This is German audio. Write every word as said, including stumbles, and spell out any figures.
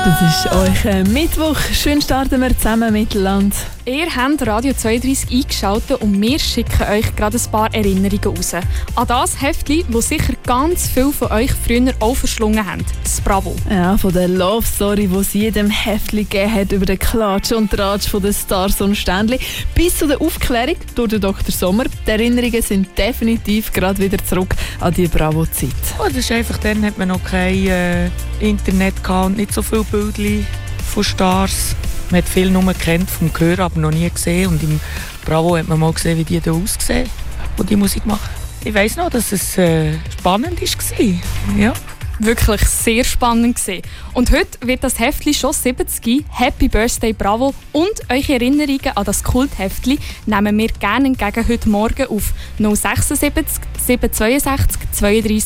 Das ist euch Mittwoch. Schön starten wir zusammen mit Land. Ihr habt Radio zweiunddreissig eingeschaltet und wir schicken euch gerade ein paar Erinnerungen raus. An das Heftchen, das sicher ganz viele von euch früher auch verschlungen haben. Das Bravo. Ja, von der Love Story, die es jedem Heftchen gegeben hat, über den Klatsch und Tratsch von den Stars und Ständli, bis zu der Aufklärung durch den Doktor Sommer. Die Erinnerungen sind definitiv gerade wieder zurück an die Bravo-Zeit. Oh, das ist einfach, dann hat man noch kein äh, Internet gehabt und nicht so viele Bildchen von Stars. Man hat viel nur gekannt vom Hören, aber noch nie gesehen. Und im Bravo hat man mal gesehen, wie die da aussehen, die die Musik machen. Ich weiss noch, dass es äh, spannend war. Ja. Wirklich sehr spannend gewesen. Und heute wird das Heftli schon siebzig. Happy Birthday Bravo und eure Erinnerungen an das Kultheftli nehmen wir gerne entgegen heute Morgen auf null sechs sieben sieben zwei sechs zweiunddreißig